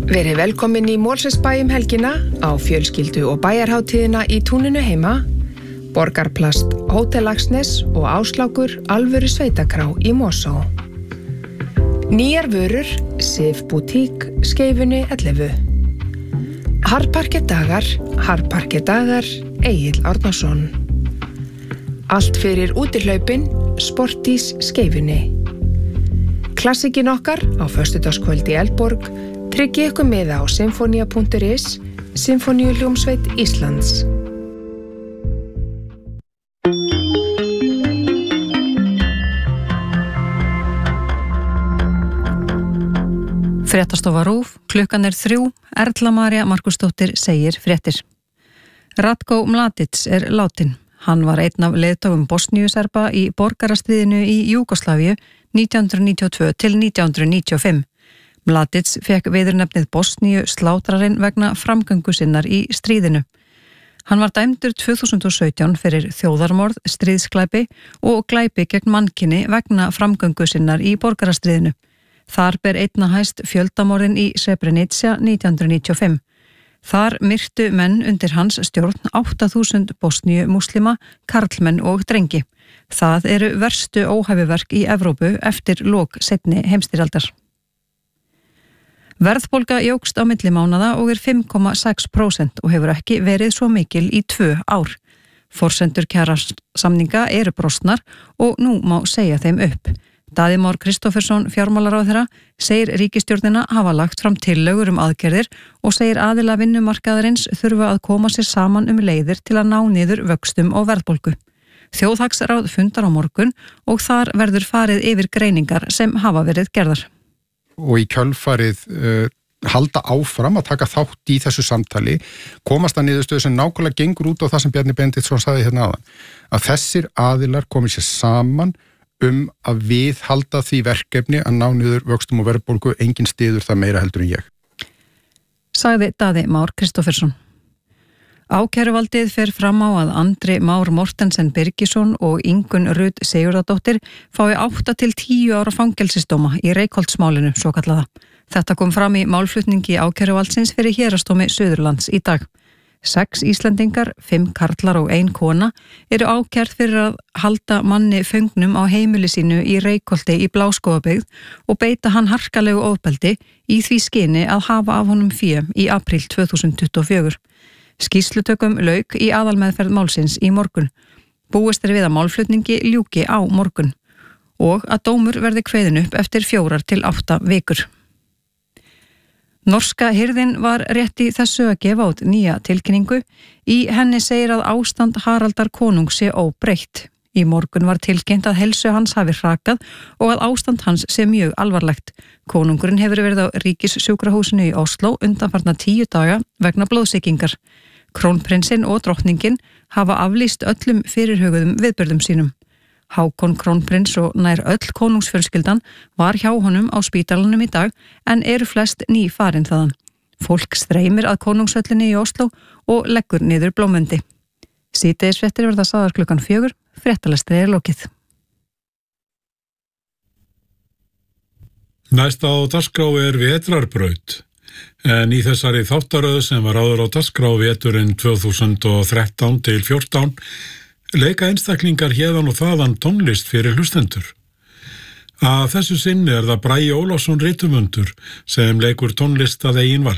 Verið velkomin í Mosfellsbæ helgina á fjölskyldu- og bæjarhátíðina í túninu heima, Borgarplast Hótel Laxness og Áslákur alvöru sveitakrá í Mosó. Nýjar vörur, Sif Boutique, Skeifunni 11. Harparkedagar, Egill Árnason. Allt fyrir útihlaupin, Sportís Skeifunni. Klassikin okkar á föstudagskvöld í Eldborg, tryggi ykkur miða á sinfonia.is, Sinfoníuhljómsveit Íslands. Fréttastofa RÚV, klukkan 3, Erla María Markusdóttir segir fréttir. Ratko Mladic látin. Hann var einn af leiðtogum Bosníuserba í borgarastríðinu í Júgoslavíu 1992 til 1995. Mladic fekk viðurnefnið Bosníu slátrarinn vegna framgöngu sinnar í stríðinu. Hann var dæmdur 2017 fyrir þjóðarmorð, stríðsglæpi og glæpi gegn mannkyni vegna framgöngu sinnar í borgarastríðinu. Þar ber einna hæst fjöldamorðin í Srebrenica 1995. Þar myrtu menn undir hans stjórn 8.000 Bosníu múslima, karlmenn og drengi. Það eru verstu óhæfuverk í Evrópu eftir lok seinni heimsstyrjaldar. Verðbólga jókst á milli mánaða og 5,6% og hefur ekki verið svo mikil í 2 ár. Forsendur kjarasamninga eru brostnar og nú má segja þeim upp. Daði Már Kristófersson, fjármálaráðherra, segir ríkisstjórnina hafa lagt fram tillögur aðgerðir og segir aðila vinnumarkaðarins þurfa að koma sér saman leiðir til að ná niður vöxtum og verðbólgu. Þjóðhagsráð fundar á morgun og þar verður farið yfir greiningar sem hafa verið gerðar. Og í kjölfarið halda áfram að taka þátt í þessu samtali, komast að niðurstöðu sem nákvæmlega gengur út á það sem Bjarni Benediktsson sagði hérna áðan, að þessir aðilar komi sér saman að viðhalda því verkefni að ná niður vöxtum og verðbólgu, enginn styður það meira heldur en ég. Sagði Daði Már Kristófersson. Ákæruvaldið fer fram á að Andri Már Mortensen Birgisson og Ingunn Rut Sigurðardóttir fái 8 til 10 ára fangelsisdóma í Reykholtsmálinu svokallaða. Þetta kom fram í málflutningi ákæruvaldsins fyrir Héraðsdómi Suðurlands í dag. 6 Íslendingar, 5 karlar og 1 kona eru ákærð fyrir að halda manni föngnum á heimili sínu í Reykholti í Bláskógabyggð og beita hann harkalegu ofbeldi í því skyni að hafa af honum fé í apríl 2024. Skýrslutökum lauk í aðalmeðferð málsins í morgun. Búist við að málflutningi ljúki á morgun og að dómur verði kveðin upp eftir 4 til 8 vikur. Norska hirðin var rétt í þessu að gefa út nýja tilkynningu. Í henni segir að ástand Haraldar konungs sé óbreytt. Í morgun var tilkynnt að heilsu hans hafi hrakað og að ástand hans sé mjög alvarlegt. Konungurinn hefur verið á ríkissjúkrahúsinu í Oslo undanfarna 10 daga vegna blóðsýkingar. Krónprinsinn og drottningin hafa aflýst öllum fyrirhuguðum viðburðum sínum. Hákon krónprins og nær öll konungsfjölskyldan var hjá honum á spítalanum í dag en eru flest nýfarin þaðan. Fólk streymir að konungshöllinni í Oslo og leggur niður blómvendi. Síðdegisfréttir verða sagðar klukkan 4, fréttalestri lokið. Næst á dagskrá vetrarbraut, en í þessari þáttaröð sem var áður á dagskrá veturinn 2013 til 14 leika einstaklingar héðan og þaðan tónlist fyrir hlustendur. Að þessu sinni það Bragi Ólafsson rithöfundur sem leikur tónlist að eigin vali.